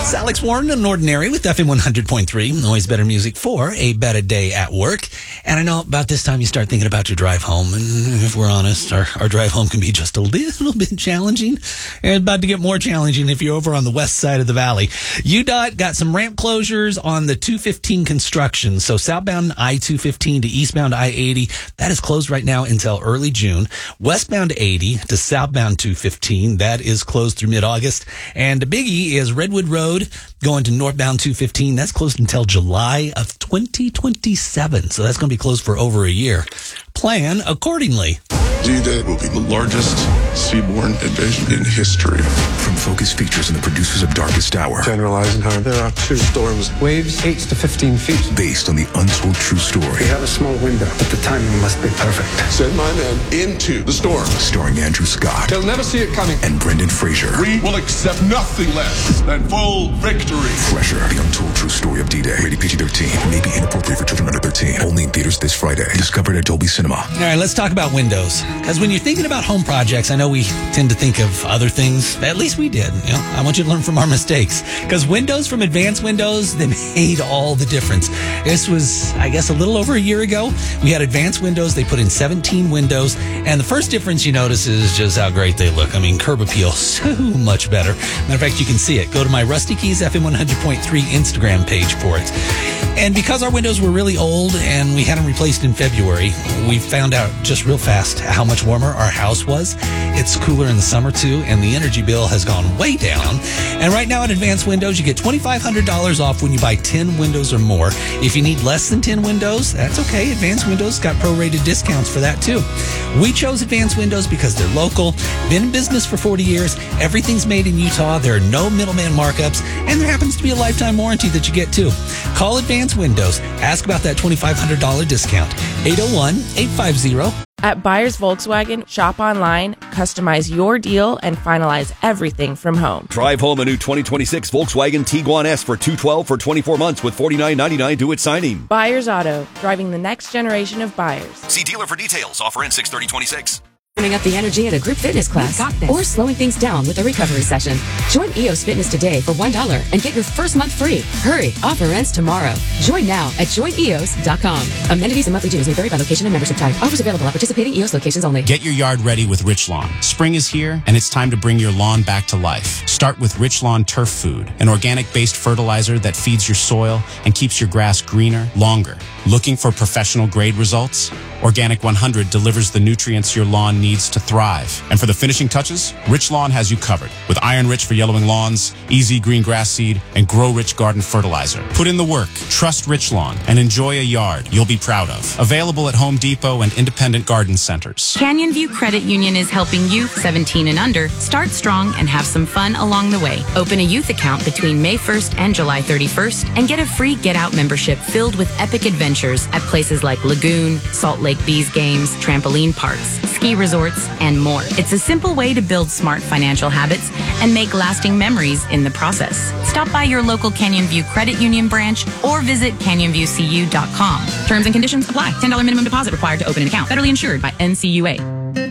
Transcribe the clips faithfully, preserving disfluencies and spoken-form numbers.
It's Alex Warren and Ordinary with F M one hundred point three. Always better music for a better day at work. And I know about this time you start thinking about your drive home. And if we're honest, our, our drive home can be just a little bit challenging. And it's about to get more challenging if you're over on the west side of the valley. U D O T got some ramp closures on the two fifteen construction. So southbound I two fifteen to eastbound I eighty, that is closed right now until early June. Westbound eighty to southbound two fifteen, that is closed through mid-August. And the biggie is Redwood Road going to northbound two fifteen. That's closed until July of twenty twenty-seven. So that's going to be closed for over a year. Plan accordingly. D-Day will be the largest seaborne invasion in history. From Focus Features and the producers of Darkest Hour. General Eisenhower, there are two storms. Waves eight to fifteen feet. Based on the untold true story. We have a small window, but the timing must be perfect. Send my men into the storm. Starring Andrew Scott. They'll never see it coming. And Brendan Fraser. We will accept nothing less than full victory. Fresher, the untold true story of D-Day. Rated P G thirteen. May be inappropriate for children under thirteen. Only in theaters this Friday. Discovered at Dolby Cinema. All right, let's talk about windows. Because when you're thinking about home projects, I know we tend to think of other things. At least we did. You know, I want you to learn from our mistakes. Because windows from Advanced Windows, they made all the difference. This was, I guess, a little over a year ago. We had Advanced Windows. They put in seventeen windows. And the first difference you notice is just how great they look. I mean, curb appeal, so much better. Matter of fact, you can see it. Go to my Rusty Keys F M one hundred point three Instagram page for it. And because our windows were really old and we had them replaced in February, we found out just real fast how much warmer our house was. It's cooler in the summer too, and the energy bill has gone way down. And right now at Advanced Windows, you get twenty-five hundred dollars off when you buy ten windows or more. If you need less than ten windows, that's okay. Advanced Windows got prorated discounts for that too. We chose Advanced Windows because they're local, been in business for forty years, everything's made in Utah, there are no middleman markups, and there happens to be a lifetime warranty that you get too. Call Advanced Windows. Ask about that twenty-five hundred dollars discount. eight oh one, eight five zero. At Buyers Volkswagen, shop online, customize your deal, and finalize everything from home. Drive home a new twenty twenty-six Volkswagen Tiguan S for two hundred twelve dollars for twenty-four months with forty-nine ninety-nine due at signing. Buyers Auto, driving the next generation of buyers. See dealer for details. Offer in six thirty twenty-six. Turning up the energy at a group fitness class or slowing things down with a recovery session. Join E O S Fitness today for one dollar and get your first month free. Hurry, offer ends tomorrow. Join now at join e o s dot com. Amenities and monthly dues may vary by location and membership type. Offers available at participating E O S locations only. Get your yard ready with Rich Lawn. Spring is here and it's time to bring your lawn back to life. Start with Rich Lawn Turf Food, an organic-based fertilizer that feeds your soil and keeps your grass greener longer. Looking for professional grade results? Organic one hundred delivers the nutrients your lawn needs to thrive. And for the finishing touches, Rich Lawn has you covered with Iron Rich for yellowing lawns, Easy Green Grass Seed, and Grow Rich Garden Fertilizer. Put in the work, trust Rich Lawn, and enjoy a yard you'll be proud of. Available at Home Depot and independent garden centers. Canyon View Credit Union is helping youth seventeen and under start strong and have some fun along the way. Open a youth account between May first and July thirty-first and get a free Get Out membership filled with epic adventures at places like Lagoon, Salt Lake Bees Games, trampoline parks, ski resorts, and more. It's a simple way to build smart financial habits and make lasting memories in the process. Stop by your local Canyon View Credit Union branch or visit canyon view c u dot com. Terms and conditions apply. ten dollars minimum deposit required to open an account. Federally insured by N C U A.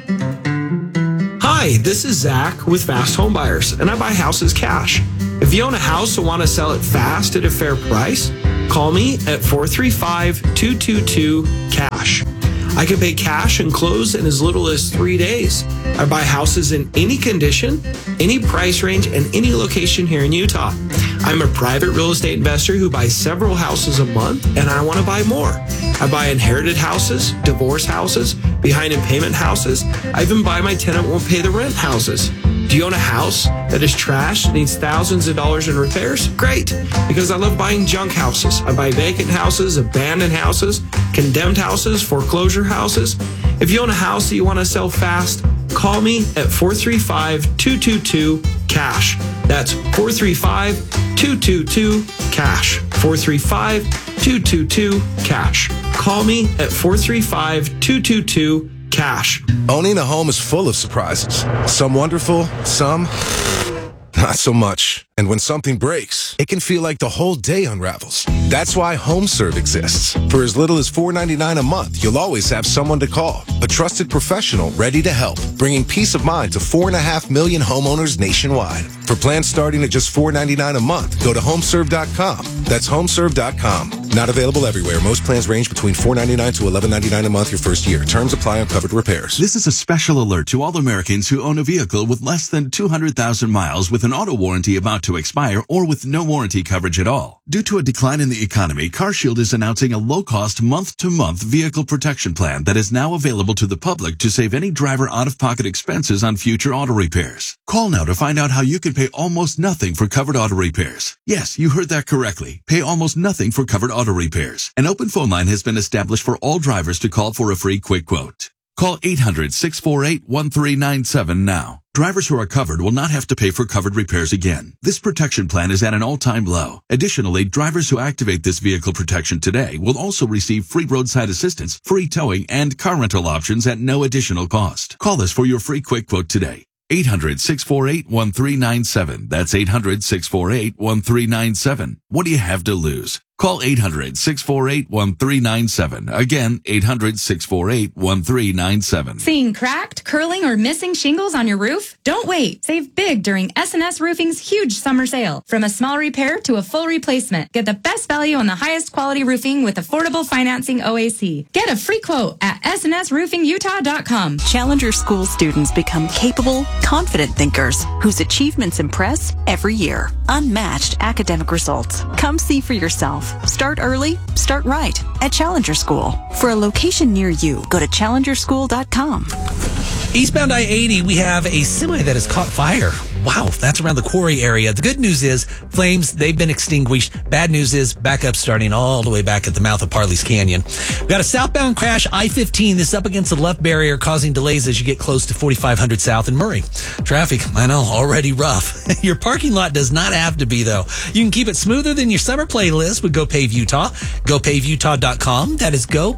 Hi, this is Zach with Fast Home Buyers, and I buy houses cash. If you own a house and want to sell it fast at a fair price, call me at four three five, two two two, cash. I can pay cash and close in as little as three days. I buy houses in any condition, any price range, and any location here in Utah. I'm a private real estate investor who buys several houses a month, and I want to buy more. I buy inherited houses, divorce houses, behind in payment houses. I even buy my tenant won't pay the rent houses. Do you own a house that is trashed, needs thousands of dollars in repairs? Great, because I love buying junk houses. I buy vacant houses, abandoned houses, condemned houses, foreclosure houses. If you own a house that you want to sell fast, call me at four three five, two two two, cash. That's four three five, two two two, cash. four three five, two two two, cash. Call me at four three five, two two two, cash. Owning a home is full of surprises. Some wonderful, some Not so much. And when something breaks, it can feel like the whole day unravels. That's why HomeServe exists. For as little as four dollars and ninety-nine cents a month, you'll always have someone to call. A trusted professional ready to help, bringing peace of mind to four and a half million homeowners nationwide. For plans starting at just four dollars and ninety-nine cents a month, go to homeserve dot com. That's homeserve dot com. Not available everywhere. Most plans range between four dollars and ninety-nine cents to eleven dollars and ninety-nine cents a month your first year. Terms apply on covered repairs. This is a special alert to all Americans who own a vehicle with less than two hundred thousand miles with an auto warranty about to expire or with no warranty coverage at all. Due to a decline in the economy, CarShield is announcing a low-cost month-to-month vehicle protection plan that is now available to the public to save any driver out-of-pocket expenses on future auto repairs. Call now to find out how you can pay almost nothing for covered auto repairs. Yes, you heard that correctly. Pay almost nothing for covered auto repairs. An open phone line has been established for all drivers to call for a free quick quote. Call eight hundred, six four eight, one three nine seven now. Drivers who are covered will not have to pay for covered repairs again. This protection plan is at an all-time low. Additionally, drivers who activate this vehicle protection today will also receive free roadside assistance, free towing, and car rental options at no additional cost. Call us for your free quick quote today. eight hundred, six four eight, one three nine seven. That's eight hundred, six four eight, one three nine seven. What do you have to lose? Call eight hundred, six four eight, one three nine seven. Again, eight hundred, six four eight, one three nine seven. Seeing cracked, curling, or missing shingles on your roof? Don't wait. Save big during S and S Roofing's huge summer sale. From a small repair to a full replacement, get the best value on the highest quality roofing with affordable financing O A C. Get a free quote at S and S roofing utah dot com. Challenger School students become capable, confident thinkers whose achievements impress every year. Unmatched academic results. Come see for yourself. Start early, start right at Challenger School. For a location near you, go to challenger school dot com. Eastbound I eighty, we have a semi that has caught fire. Wow, that's around the quarry area. The good news is flames, they've been extinguished. Bad news is backup starting all the way back at the mouth of Parley's Canyon. We've got a southbound crash, I fifteen. This up against the left barrier, causing delays as you get close to forty-five hundred south in Murray. Traffic, I know, already rough. Your parking lot does not have to be, though. You can keep it smoother than your summer playlist with Go Pave Utah. go pave utah dot com. That is go